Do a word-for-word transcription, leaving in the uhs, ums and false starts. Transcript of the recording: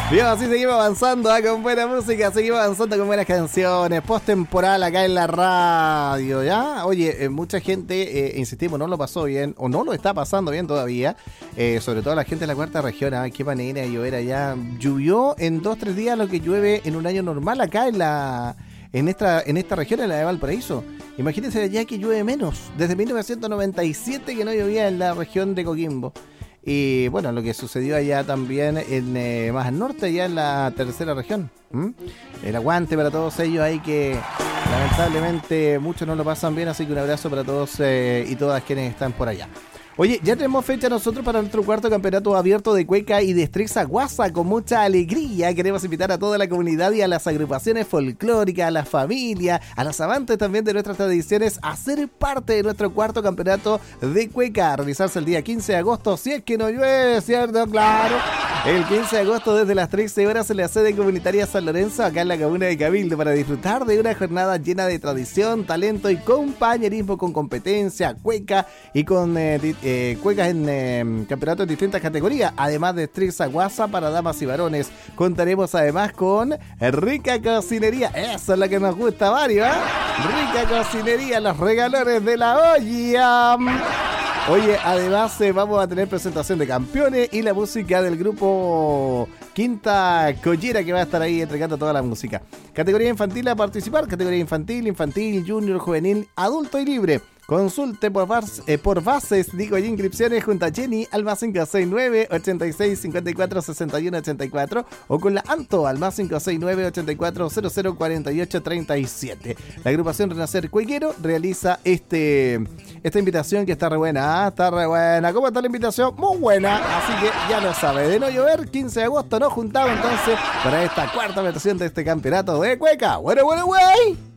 Bien, así seguimos avanzando ¿eh? Con buena música, seguimos avanzando con buenas canciones, post-temporal acá en la radio, ¿ya? Oye, eh, mucha gente, eh, insistimos, no lo pasó bien, o no lo está pasando bien todavía, eh, sobre todo la gente de la cuarta región, ¿eh? Qué manera de llover allá. Llovió en dos, tres días lo que llueve en un año normal acá en la en esta, en esta región, en la de Valparaíso. Imagínense allá que llueve menos, desde mil novecientos noventa y siete que no llovía en la región de Coquimbo. Y bueno, lo que sucedió allá también en eh, más al norte, allá en la tercera región. ¿Mm? El aguante para todos ellos ahí que lamentablemente muchos no lo pasan bien, así que un abrazo para todos eh, y todas quienes están por allá. Oye, ya tenemos fecha nosotros para nuestro cuarto campeonato abierto de cueca y destreza guasa con mucha alegría. Queremos invitar a toda la comunidad y a las agrupaciones folclóricas, a la familia, a los amantes también de nuestras tradiciones a ser parte de nuestro cuarto campeonato de cueca, a realizarse el día quince de agosto, si es que no llueve, ¿cierto? Claro. El quince de agosto desde las trece horas en la sede comunitaria San Lorenzo, acá en la comuna de Cabildo, para disfrutar de una jornada llena de tradición, talento y compañerismo con competencia, cueca y con eh, eh, cuecas en eh, campeonatos en distintas categorías, además de destreza guasa para damas y varones. Contaremos además con rica cocinería, eso es lo que nos gusta, Mario, ¿eh? Rica cocinería, los regalones de la olla. Oye, además eh, vamos a tener presentación de campeones y la música del grupo Quinta Collera, que va a estar ahí entregando toda la música. Categoría infantil a participar, categoría infantil, infantil, junior, juvenil, adulto y libre. Consulte por, bas, eh, por bases, digo, y inscripciones junto a Jenny al más cinco seis nueve, ochenta y seis, cincuenta y cuatro, sesenta y uno, ochenta y cuatro o con la Anto al más cinco seis nueve, ochenta y cuatro, cero cero, cuarenta y ocho, treinta y siete. La agrupación Renacer Cuequero realiza este esta invitación que está re buena, ¿eh? Está re buena. ¿Cómo está la invitación? Muy buena, así que ya lo sabe. De no llover, quince de agosto nos juntamos entonces para esta cuarta versión de este campeonato de cueca. Bueno, bueno, güey.